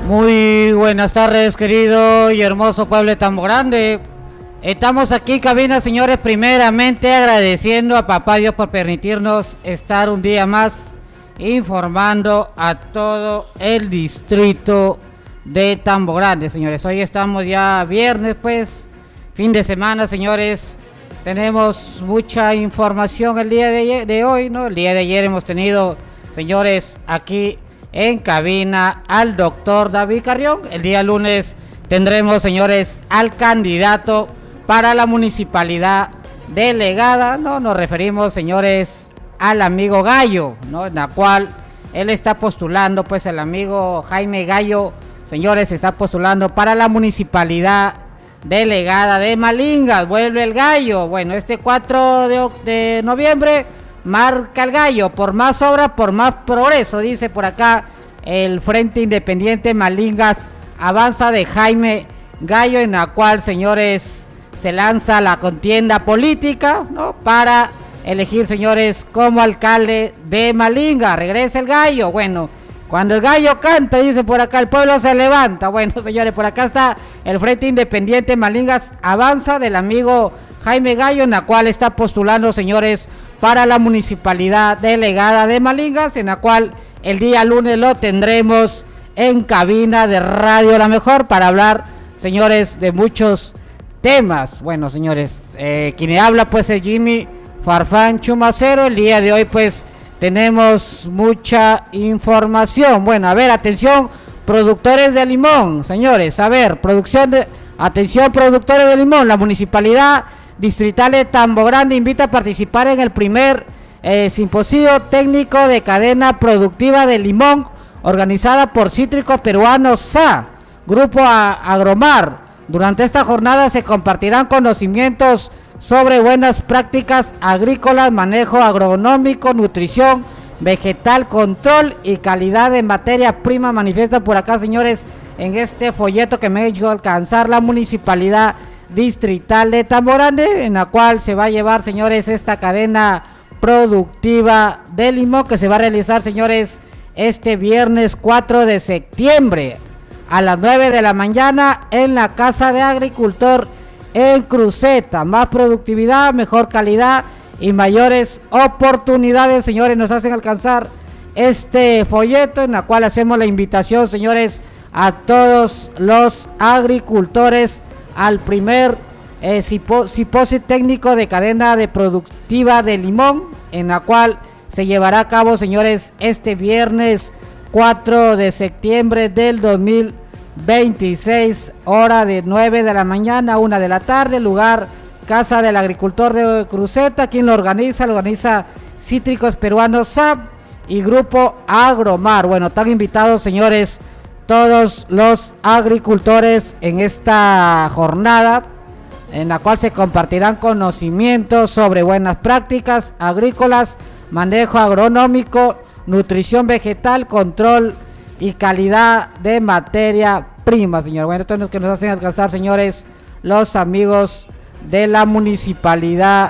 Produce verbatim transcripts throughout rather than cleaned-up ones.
Muy buenas tardes, querido y hermoso pueblo de Tambo Grande. Estamos aquí, cabina, señores, primeramente agradeciendo a Papá Dios por permitirnos estar un día más informando a todo el distrito de Tambo Grande, señores. Hoy estamos ya viernes, pues, fin de semana, señores. Tenemos mucha información el día de, de hoy, ¿no? El día de ayer hemos tenido, señores, aquí en cabina al doctor David Carrión. El día lunes tendremos, señores, al candidato para la municipalidad delegada, ¿no? Nos referimos, señores, al amigo Gallo, ¿no? En la cual él está postulando, pues el amigo Jaime Gallo, señores, está postulando para la municipalidad delegada de Malingas. Vuelve el Gallo. Bueno, este cuatro de, de noviembre marca el Gallo, por más obra, por más progreso, dice por acá el Frente Independiente Malingas Avanza de Jaime Gallo, en la cual, señores, se lanza la contienda política, ¿no? Para elegir, señores, como alcalde de Malingas. Regresa el Gallo. Bueno, cuando el Gallo canta, dice por acá, el pueblo se levanta. Bueno, señores, por acá está el Frente Independiente Malingas Avanza del amigo Jaime Gallo, en la cual está postulando, señores, para la municipalidad delegada de Malingas, en la cual el día lunes lo tendremos en cabina de Radio La Mejor para hablar, señores, de muchos temas. Bueno, señores, eh, quien habla pues es Jimmy Farfán Chumacero. El día de hoy pues tenemos mucha información. Bueno, a ver, atención, productores de limón, señores, a ver, producción de, atención, productores de limón. La municipalidad distrital de Tambo Grande invita a participar en el primer eh, simposio técnico de cadena productiva de limón, organizada por Cítricos Peruanos S A, Grupo a Agromar. Durante esta jornada se compartirán conocimientos sobre buenas prácticas agrícolas, manejo agronómico, nutrición vegetal, control y calidad de materia prima. Manifiesta por acá, señores, en este folleto que me ha hecho alcanzar la municipalidad distrital de Tambo Grande, en la cual se va a llevar, señores, esta cadena productiva de limón, que se va a realizar, señores, este viernes cuatro de septiembre a las nueve de la mañana en la Casa de Agricultor en Cruceta. Más productividad, mejor calidad y mayores oportunidades, señores. Nos hacen alcanzar este folleto, en la cual hacemos la invitación, señores, a todos los agricultores al primer eh, simposio técnico de cadena de productiva de limón, en la cual se llevará a cabo, señores, este viernes cuatro de septiembre del dos mil veintiséis, hora de nueve de la mañana a una de la tarde, lugar Casa del Agricultor de Cruceta. ¿Quién lo organiza? Lo organiza Cítricos Peruanos S A y Grupo Agromar. Bueno, están invitados, señores, todos los agricultores en esta jornada, en la cual se compartirán conocimientos sobre buenas prácticas agrícolas, manejo agronómico, nutrición vegetal, control y calidad de materia prima, señor. Bueno, esto es lo que nos hacen alcanzar, señores, los amigos de la municipalidad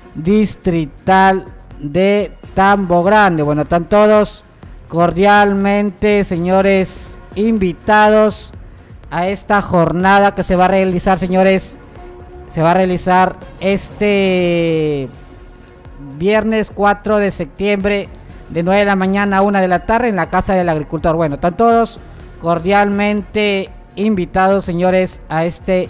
distrital de Tambo Grande. Bueno, están todos cordialmente, señores, invitados a esta jornada que se va a realizar, señores, se va a realizar este viernes cuatro de septiembre de nueve de la mañana a una de la tarde en la Casa del Agricultor. Bueno, están todos cordialmente invitados, señores, a este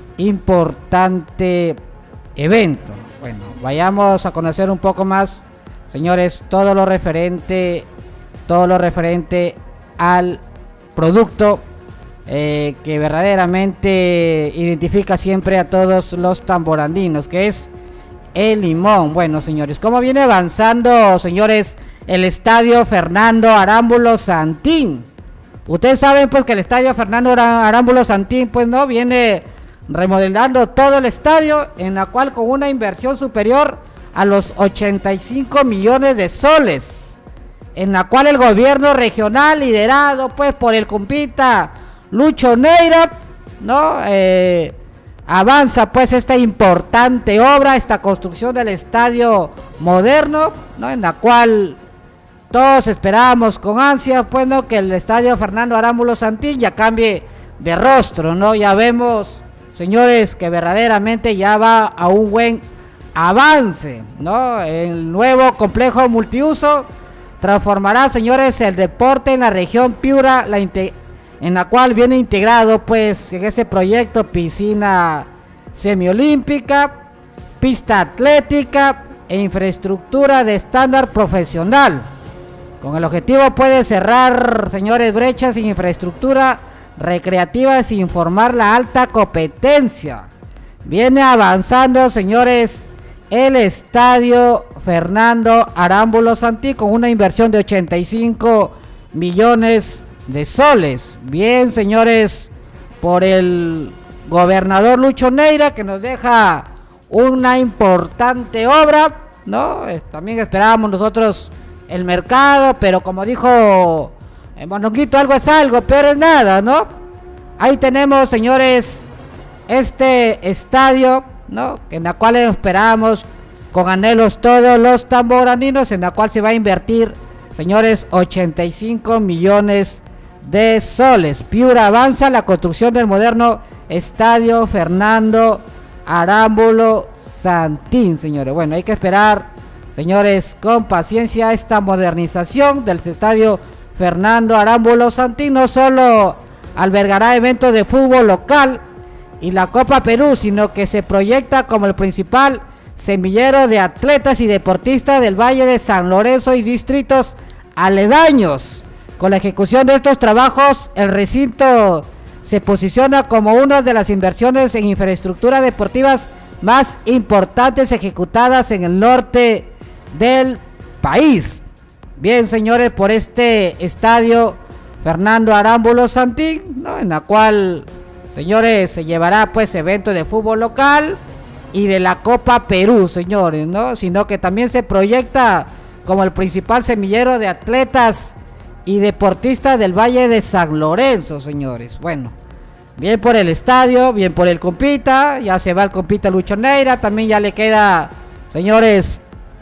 importante evento. Bueno, vayamos a conocer un poco más, señores, todo lo referente, todo lo referente al producto eh, que verdaderamente identifica siempre a todos los tamborandinos, que es el limón. Bueno, señores, ¿cómo viene avanzando, señores, el estadio Fernando Arámbulo Santín? Ustedes saben pues que el estadio Fernando Arámbulo Santín pues no viene remodelando todo el estadio, en la cual con una inversión superior a los ochenta y cinco millones de soles, en la cual el gobierno regional, liderado pues por el compita Lucho Neira, no eh, avanza pues esta importante obra, esta construcción del estadio moderno, no, en la cual todos esperábamos con ansia, pues, ¿no?, que el estadio Fernando Arámbulo Santín ya cambie de rostro, ¿no? Ya vemos, señores, que verdaderamente ya va a un buen avance, ¿no? El nuevo complejo multiuso transformará, señores, el deporte en la región Piura, la en la cual viene integrado, pues, en ese proyecto piscina semiolímpica, pista atlética e infraestructura de estándar profesional. Con el objetivo puede cerrar, señores, brechas en infraestructura recreativa sin formar la alta competencia. Viene avanzando, señores, el estadio Fernando Arámbulo Santín con una inversión de ochenta y cinco millones de soles. Bien, señores, por el gobernador Lucho Neira, que nos deja una importante obra, ¿no? Eh, también esperábamos nosotros el mercado, pero como dijo el Mononguito, algo es algo, peor es nada, ¿no? Ahí tenemos, señores, este estadio, ¿no?, en la cual esperamos con anhelos todos los tamboraninos, en la cual se va a invertir, señores, ochenta y cinco millones de soles. Piura avanza la construcción del moderno estadio Fernando Arámbulo Santín, señores. Bueno, hay que esperar, señores, con paciencia esta modernización del estadio Fernando Arámbulo Santín. No solo albergará eventos de fútbol local y la Copa Perú, sino que se proyecta como el principal semillero de atletas y deportistas del Valle de San Lorenzo y distritos aledaños. Con la ejecución de estos trabajos, el recinto se posiciona como una de las inversiones en infraestructura deportivas más importantes ejecutadas en el norte del país. Bien, señores, por este estadio Fernando Arámbulo Santín, ¿no?, en la cual, señores, se llevará, pues, evento de fútbol local y de la Copa Perú, señores, ¿no? Sino que también se proyecta como el principal semillero de atletas y deportistas del Valle de San Lorenzo, señores. Bueno, bien por el estadio, bien por el compita, ya se va el compita Lucho Neira, también ya le queda, señores,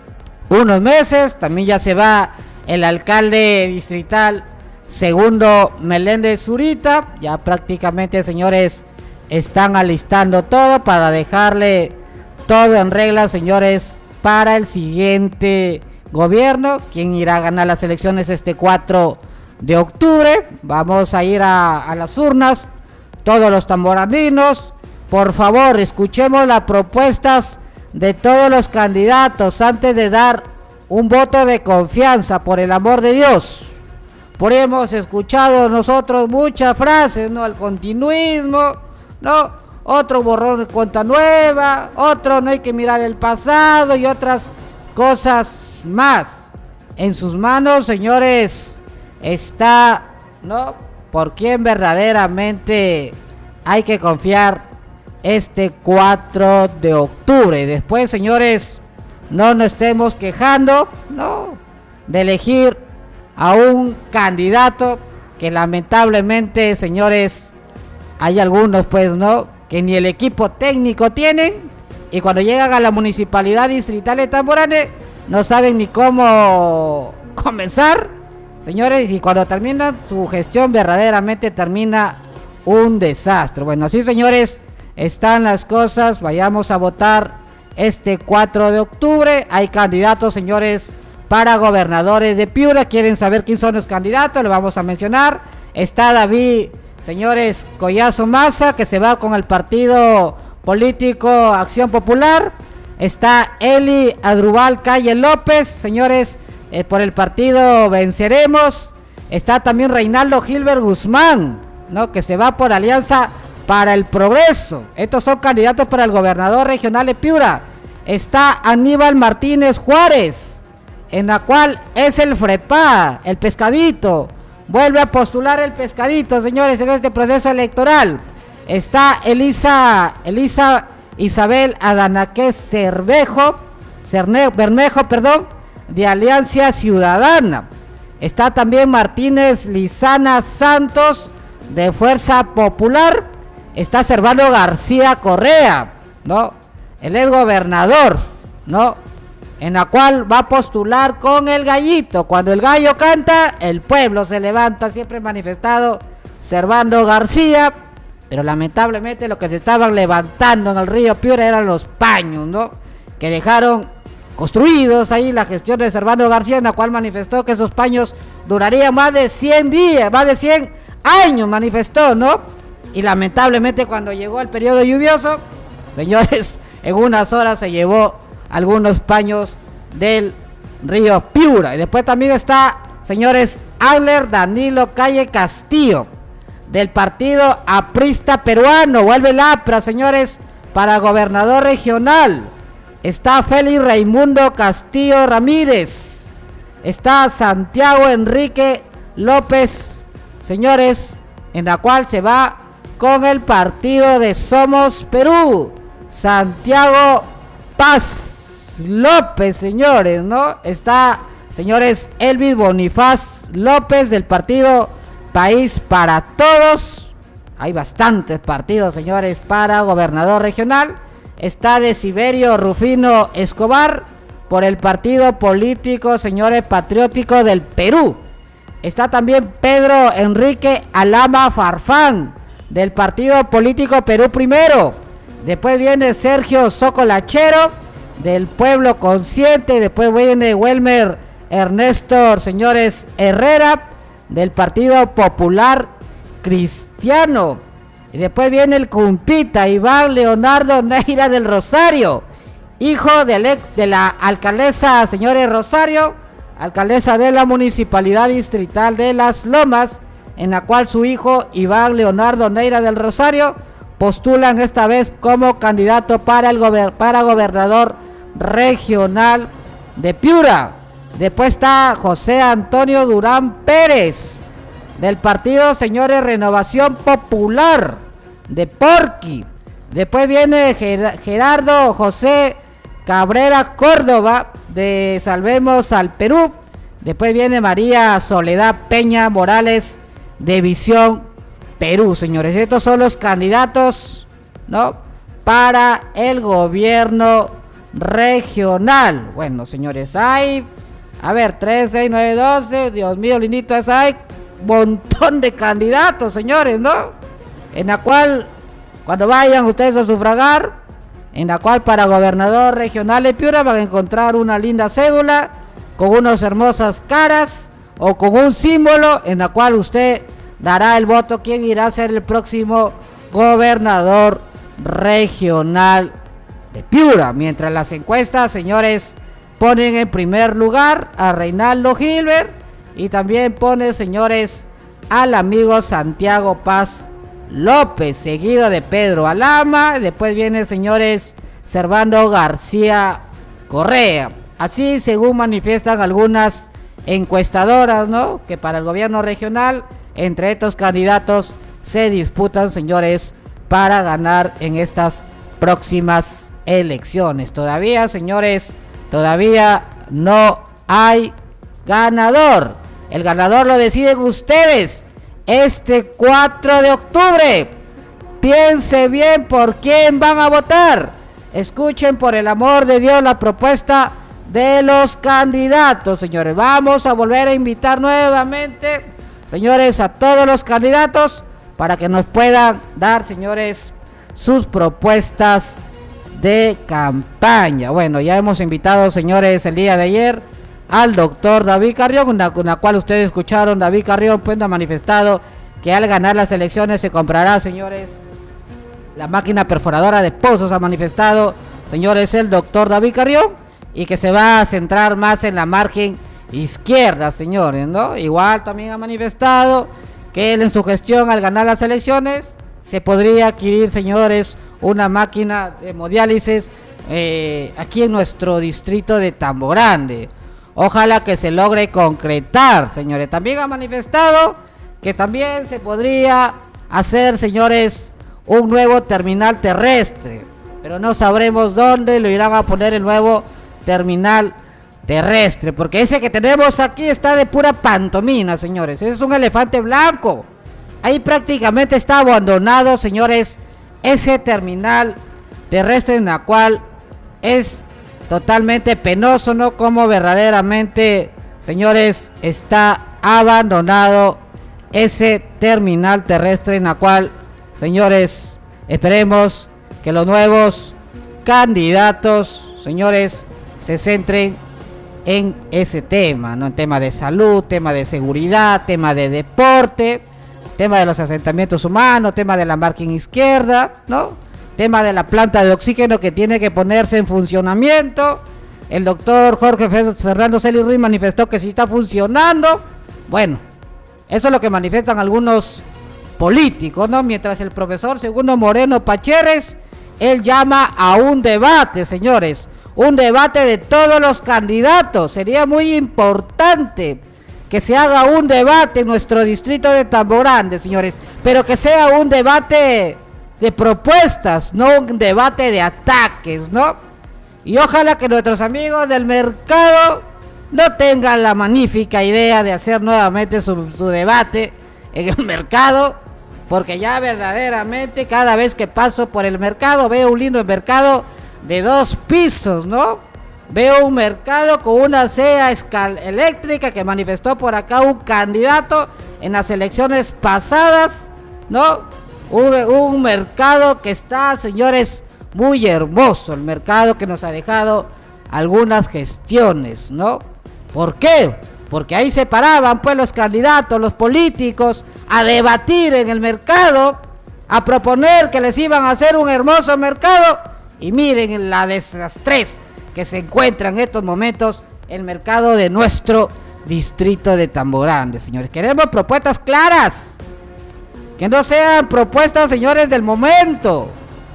unos meses, también ya se va el alcalde distrital Segundo Meléndez Zurita, ya prácticamente, señores, están alistando todo para dejarle todo en regla, señores, para el siguiente gobierno, quien irá a ganar las elecciones este cuatro de octubre. Vamos a ir a, a las urnas, todos los tamboraninos, por favor, escuchemos las propuestas de todos los candidatos antes de dar un voto de confianza, por el amor de Dios. Por hemos escuchado nosotros muchas frases, ¿no? El continuismo, ¿no? Otro borrón de cuenta nueva, otro no hay que mirar el pasado y otras cosas más. En sus manos, señores, está, ¿no?, por quien verdaderamente hay que confiar este cuatro de octubre. Después, señores, no nos estemos quejando, ¿no?, de elegir a un candidato que lamentablemente, señores, hay algunos, pues, ¿no?, que ni el equipo técnico tienen, y cuando llegan a la municipalidad distrital de Tamborane no saben ni cómo comenzar, señores, y cuando terminan su gestión verdaderamente termina un desastre. Bueno, sí, señores, están las cosas. Vayamos a votar este cuatro de octubre. Hay candidatos, señores, para gobernadores de Piura. ¿Quieren saber quién son los candidatos? Lo vamos a mencionar. Está David, señores, Collazo Maza, que se va con el partido político Acción Popular. Está Eli Adrubal Calle López, señores, eh, por el partido Venceremos. Está también Reinaldo Gilbert Guzmán, ¿no?, que se va por Alianza para el Progreso. Estos son candidatos para el gobernador regional de Piura. Está Aníbal Martínez Juárez, en la cual es el FREPA, el pescadito. Vuelve a postular el pescadito, señores, en este proceso electoral. Está Elisa, Elisa Isabel Adanaque Cervejo, Cerne, Bermejo, perdón, de Alianza Ciudadana. Está también Martínez Lizana Santos, de Fuerza Popular. Está Servando García Correa, ¿no?, el ex gobernador, ¿no?, en la cual va a postular con el gallito. Cuando el gallo canta, el pueblo se levanta, siempre manifestado Servando García, pero lamentablemente lo que se estaban levantando en el río Piura eran los paños, ¿no? Que dejaron construidos ahí la gestión de Servando García, en la cual manifestó que esos paños durarían más de cien días, más de cien años, manifestó, ¿no? Y lamentablemente cuando llegó el periodo lluvioso, señores, en unas horas se llevó algunos paños del río Piura. Y después también está, señores, Adler Danilo Calle Castillo, del partido aprista peruano. Vuelve el APRA, señores, para gobernador regional. Está Félix Raimundo Castillo Ramírez. Está Santiago Enrique López, señores, en la cual se va con el partido de Somos Perú. Santiago Paz López, señores, ¿no? Está, señores, Elvis Bonifaz López, del partido País para Todos. Hay bastantes partidos, señores, para gobernador regional. Está Desiderio Rufino Escobar, por el partido político, señores, patriótico del Perú. Está también Pedro Enrique Alama Farfán, del partido político Perú Primero. Después viene Sergio Socolachero, del Pueblo Consciente. Después viene Welmer Ernesto, señores, Herrera, del Partido Popular Cristiano. Y después viene el compita Iván Leonardo Neira del Rosario, hijo del ex, de la alcaldesa, señores, Rosario, alcaldesa de la Municipalidad Distrital de Las Lomas, en la cual su hijo Iván Leonardo Neira del Rosario postulan esta vez como candidato para el gober para gobernador regional de Piura. Después está José Antonio Durán Pérez, del partido, señores, Renovación Popular de Porqui. Después viene Ger Gerardo José Cabrera Córdoba, de Salvemos al Perú. Después viene María Soledad Peña Morales, de Visión Perú, señores. Estos son los candidatos, ¿no?, para el gobierno regional. Bueno, señores, hay, a ver, tres, seis, nueve, doce, Dios mío, linditos, hay un montón de candidatos, señores, ¿no? En la cual, cuando vayan ustedes a sufragar, en la cual para gobernador regional de Piura van a encontrar una linda cédula con unas hermosas caras o con un símbolo en la cual usted dará el voto quién irá a ser el próximo gobernador regional de Piura. Mientras las encuestas, señores, ponen en primer lugar a Reinaldo Gilbert y también pone, señores, al amigo Santiago Paz López, seguido de Pedro Alama. Después viene, señores, Servando García Correa. Así según manifiestan algunas encuestadoras, ¿no?, que para el gobierno regional, entre estos candidatos se disputan, señores, para ganar en estas próximas elecciones. Todavía, señores, todavía no hay ganador. El ganador lo deciden ustedes este cuatro de octubre. Piense bien por quién van a votar. Escuchen, por el amor de Dios, la propuesta de los candidatos, señores. Vamos a volver a invitar nuevamente, señores, a todos los candidatos para que nos puedan dar, señores, sus propuestas de campaña. Bueno, ya hemos invitado, señores, el día de ayer al doctor David Carrión, con la, con la cual ustedes escucharon. David Carrión pues ha manifestado que al ganar las elecciones se comprará, señores, la máquina perforadora de pozos. Ha manifestado, señores, el doctor David Carrión, y que se va a centrar más en la margen izquierda, señores, ¿no? Igual también ha manifestado que él en su gestión, al ganar las elecciones, se podría adquirir, señores, una máquina de hemodiálisis eh, aquí en nuestro distrito de Tambo Grande. Ojalá que se logre concretar, señores. También ha manifestado que también se podría hacer, señores, un nuevo terminal terrestre, pero no sabremos dónde lo irán a poner el nuevo terminal terrestre, porque ese que tenemos aquí está de pura pantomima, señores. Es un elefante blanco. Ahí prácticamente está abandonado, señores, ese terminal terrestre, en la cual es totalmente penoso, ¿no? Como verdaderamente, señores, está abandonado ese terminal terrestre, en la cual, señores, esperemos que los nuevos candidatos, señores, se centren en ese tema, ¿no? En tema de salud, tema de seguridad, tema de deporte, tema de los asentamientos humanos, tema de la margen izquierda, ¿no? Tema de la planta de oxígeno que tiene que ponerse en funcionamiento. El doctor Jorge Fernando Celis Ruiz manifestó que sí está funcionando. Bueno, eso es lo que manifiestan algunos políticos, ¿no? Mientras el profesor Segundo Moreno Pacheres, él llama a un debate, señores. Un debate de todos los candidatos. Sería muy importante que se haga un debate en nuestro distrito de Tambo Grande, señores. Pero que sea un debate de propuestas, no un debate de ataques, ¿no? Y ojalá que nuestros amigos del mercado no tengan la magnífica idea de hacer nuevamente su, su debate en el mercado. Porque ya verdaderamente cada vez que paso por el mercado veo un lindo mercado de dos pisos, ¿no? Veo un mercado con una silla eléctrica que manifestó por acá un candidato en las elecciones pasadas, ¿no? Un, un mercado que está, señores, muy hermoso, el mercado que nos ha dejado algunas gestiones, ¿no? ¿Por qué? Porque ahí se paraban pues los candidatos, los políticos, a debatir en el mercado, a proponer que les iban a hacer un hermoso mercado. Y miren la desastrez que se encuentra en estos momentos el mercado de nuestro distrito de Tambo Grande, señores. Queremos propuestas claras, que no sean propuestas, señores, del momento.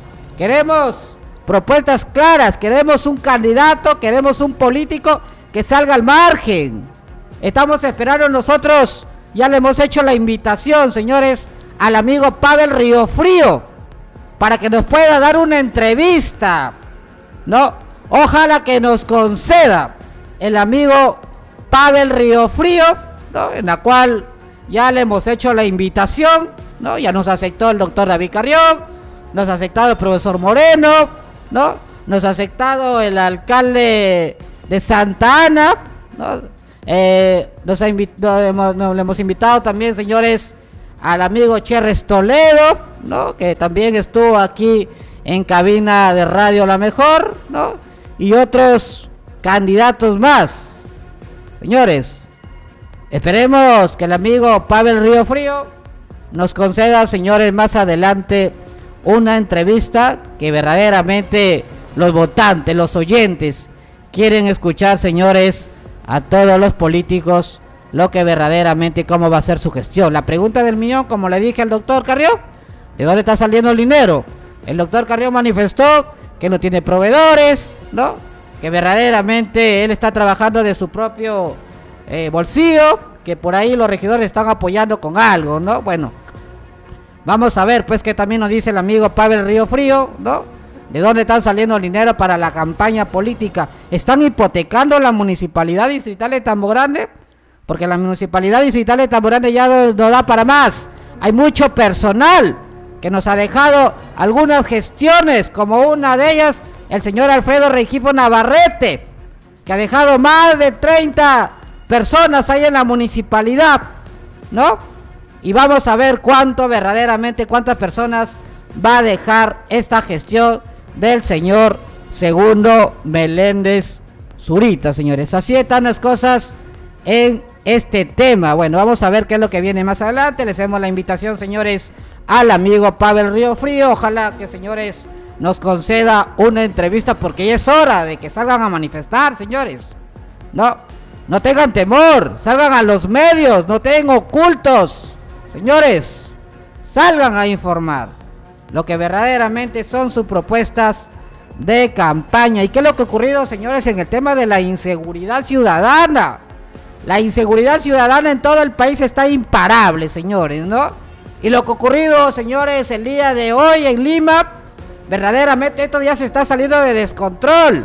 Queremos propuestas claras, queremos un candidato, queremos un político que salga al margen. Estamos esperando nosotros, ya le hemos hecho la invitación, señores, al amigo Pavel Riofrío, para que nos pueda dar una entrevista, ¿no? Ojalá que nos conceda el amigo Pavel Riofrío, ¿no? En la cual ya le hemos hecho la invitación, ¿no? Ya nos aceptó el doctor David Carrión, nos ha aceptado el profesor Moreno, ¿no? Nos ha aceptado el alcalde de Santa Ana, ¿no? Eh, nos ha invitado, hemos, nos, le hemos invitado también, señores, al amigo Cherres Toledo, ¿no? Que también estuvo aquí en cabina de Radio La Mejor, ¿no? Y otros candidatos más. Señores, esperemos que el amigo Pavel Riofrío nos conceda, señores, más adelante una entrevista que verdaderamente los votantes, los oyentes quieren escuchar, señores, a todos los políticos, lo que verdaderamente cómo va a ser su gestión. La pregunta del millón, como le dije al doctor Carrión, ¿de dónde está saliendo el dinero? El doctor Carrión manifestó que no tiene proveedores, ¿no? Que verdaderamente él está trabajando de su propio eh, bolsillo, que por ahí los regidores están apoyando con algo, ¿no? Bueno, vamos a ver, pues, que también nos dice el amigo Pavel Riofrío, ¿no? ¿De dónde están saliendo el dinero para la campaña política? ¿Están hipotecando la municipalidad distrital de Tambo Grande? Porque la municipalidad distrital de Tambo Grande ya no, no da para más. Hay mucho personal que nos ha dejado algunas gestiones, como una de ellas el señor Alfredo Rengifo Navarrete, que ha dejado más de treinta personas ahí en la municipalidad, ¿no? Y vamos a ver cuánto verdaderamente, cuántas personas va a dejar esta gestión del señor Segundo Meléndez Zurita, señores. Así están las cosas en este tema. Bueno, vamos a ver qué es lo que viene más adelante. Les hacemos la invitación, señores, al amigo Pavel Riofrío. Ojalá que, señores, nos conceda una entrevista, porque ya es hora de que salgan a manifestar, señores. No, no tengan temor, salgan a los medios, no tengan ocultos, señores, salgan a informar lo que verdaderamente son sus propuestas de campaña. ¿Y qué es lo que ha ocurrido, señores, en el tema de la inseguridad ciudadana? La inseguridad ciudadana en todo el país está imparable, señores, ¿no? Y lo que ha ocurrido, señores, el día de hoy en Lima, verdaderamente esto ya se está saliendo de descontrol.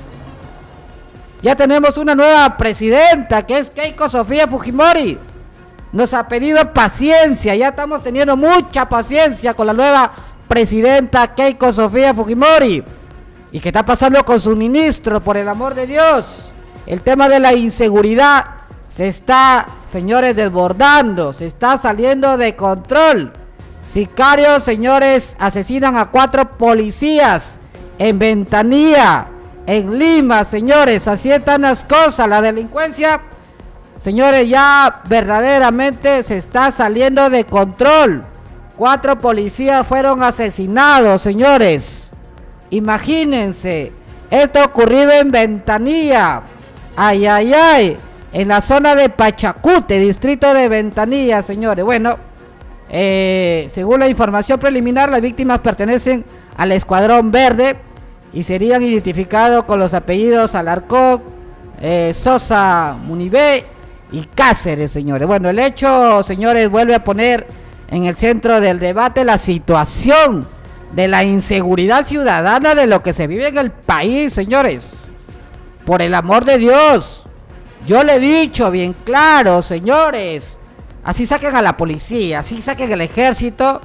Ya tenemos una nueva presidenta, que es Keiko Sofía Fujimori. Nos ha pedido paciencia, ya estamos teniendo mucha paciencia con la nueva presidenta Keiko Sofía Fujimori. ¿Y qué está pasando con sus ministros, por el amor de Dios? El tema de la inseguridad se está, señores, desbordando, se está saliendo de control. Sicarios, señores, asesinan a cuatro policías en Ventanilla, en Lima, señores. Así están las cosas. La delincuencia, señores, ya verdaderamente se está saliendo de control. Cuatro policías fueron asesinados, señores. Imagínense, esto ocurrido en Ventanilla. Ay, ay, ay. En la zona de Pachacute, distrito de Ventanilla, señores. Bueno, eh, según la información preliminar, las víctimas pertenecen al Escuadrón Verde y serían identificados con los apellidos Alarcón, eh, Sosa Munibé y Cáceres, señores. Bueno, el hecho, señores, vuelve a poner en el centro del debate la situación de la inseguridad ciudadana de lo que se vive en el país, señores. Por el amor de Dios, yo le he dicho bien claro, señores, así saquen a la policía, así saquen el ejército,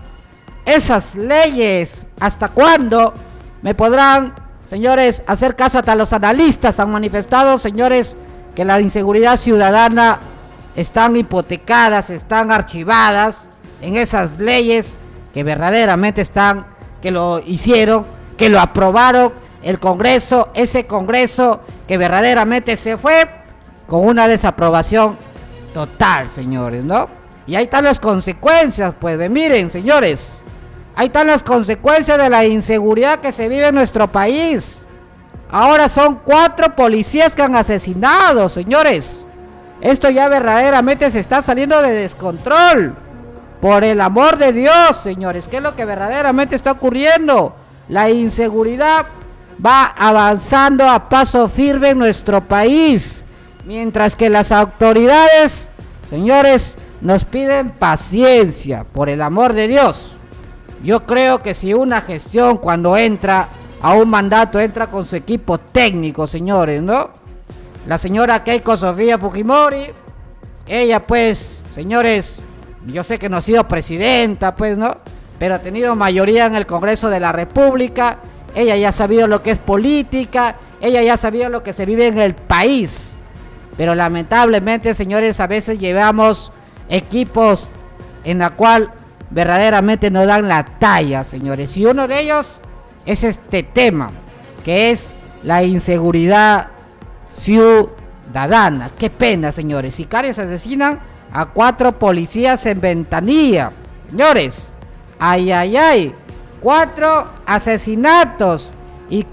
esas leyes, ¿hasta cuándo me podrán, señores, hacer caso? Hasta los analistas han manifestado, señores, que la inseguridad ciudadana están hipotecadas, están archivadas en esas leyes que verdaderamente están, que lo hicieron, que lo aprobaron el Congreso, ese Congreso que verdaderamente se fue con una desaprobación total, señores, ¿no? Y ahí están las consecuencias, pues, de, miren, señores, ahí están las consecuencias de la inseguridad que se vive en nuestro país. Ahora son cuatro policías que han asesinado, señores. Esto ya verdaderamente se está saliendo de descontrol. Por el amor de Dios, señores, ¿qué es lo que verdaderamente está ocurriendo? La inseguridad va avanzando a paso firme en nuestro país, mientras que las autoridades, señores, nos piden paciencia. Por el amor de Dios, yo creo que si una gestión, cuando entra a un mandato, entra con su equipo técnico, señores, ¿no? La señora Keiko Sofía Fujimori, ella pues, señores, yo sé que no ha sido presidenta, pues, ¿no? Pero ha tenido mayoría en el Congreso de la República. Ella ya ha sabido lo que es política, ella ya ha sabido lo que se vive en el país. Pero lamentablemente, señores, a veces llevamos equipos en la cual verdaderamente no dan la talla, señores. Y uno de ellos es este tema, que es la inseguridad ciudadana. Qué pena, señores. Sicarios asesinan a cuatro policías en Ventanilla, señores. Ay, ay, ay. Cuatro asesinatos